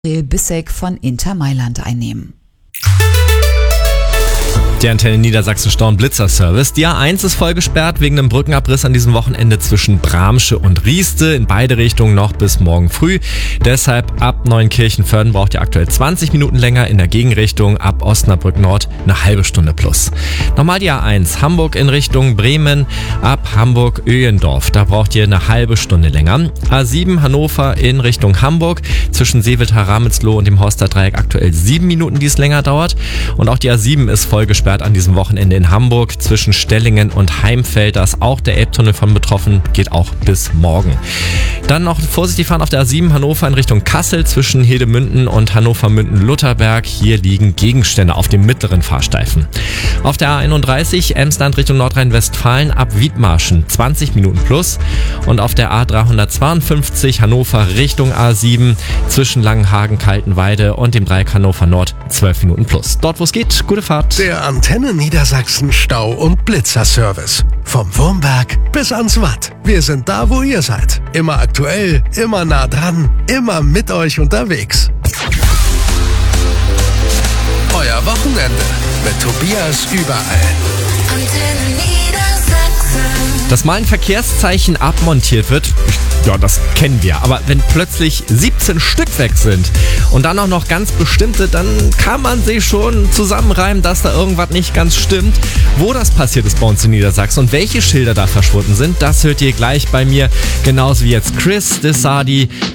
Bissek von Inter Mailand einnehmen. Die Antenne Niedersachsen Stau- und Blitzer-Service. Die A1 ist voll gesperrt wegen einem Brückenabriss an diesem Wochenende zwischen Bramsche und Rieste. In beide Richtungen noch bis morgen früh. Deshalb ab Neuenkirchen-Vörden braucht ihr aktuell 20 Minuten länger. In der Gegenrichtung ab Osnabrück Nord eine halbe Stunde plus. Nochmal die A1 Hamburg in Richtung Bremen ab Hamburg-Öhendorf. Da braucht ihr eine halbe Stunde länger. A7 Hannover in Richtung Hamburg. Zwischen Seewitter-Ramelsloh und dem Horster Dreieck aktuell 7 Minuten, die es länger dauert. Und auch die A7 ist voll gesperrt an diesem Wochenende in Hamburg zwischen Stellingen und Heimfeld. Da ist auch der Elbtunnel von betroffen, geht auch bis morgen. Dann noch vorsichtig fahren auf der A7 Hannover in Richtung Kassel zwischen Hedemünden und Hannover-Münden-Lutherberg. Hier liegen Gegenstände auf dem mittleren Fahrstreifen. Auf der A31 Emsland Richtung Nordrhein-Westfalen ab Wiedmarschen 20 Minuten plus. Und auf der A352 Hannover Richtung A7 zwischen Langenhagen, Kaltenweide und dem Dreieck Hannover Nord 12 Minuten plus. Dort wo es geht, gute Fahrt. Der Antenne Niedersachsen Stau- und Blitzer-Service. Vom Wurmberg bis ans Watt. Wir sind da, wo ihr seid. Immer aktuell, immer nah dran, immer mit euch unterwegs. Euer Wochenende mit Tobias überall. Antenne Niedersachsen. Dass mal ein Verkehrszeichen abmontiert wird, ja, das kennen wir. Aber wenn plötzlich 17 Stück weg sind und dann auch noch ganz bestimmte, dann kann man sich schon zusammenreimen, dass da irgendwas nicht ganz stimmt. Wo das passiert ist bei uns in Niedersachsen und welche Schilder da verschwunden sind, das hört ihr gleich bei mir. Genauso wie jetzt Chris Desardi